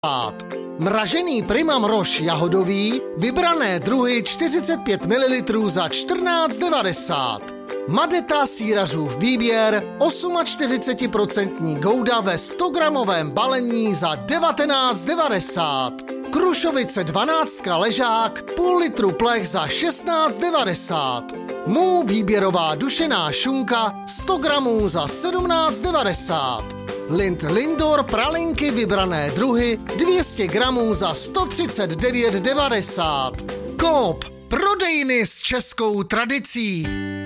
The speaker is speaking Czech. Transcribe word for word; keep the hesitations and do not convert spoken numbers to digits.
Mražený Prima Mrož jahodový, vybrané druhy čtyřicet pět mililitrů za čtrnáct devadesát. Madeta sýrařův výběr čtyřicet osm procent gouda ve sto gramovém balení za devatenáct devadesát. Krušovice dvanáct ležák, půl litru plech za šestnáct devadesát. Mů výběrová dušená šunka sto gramů za sedmnáct devadesát. Lind Lindor pralinky vybrané druhy dvě stě gramů za sto třicet devět devadesát. Coop, prodejny s českou tradicí.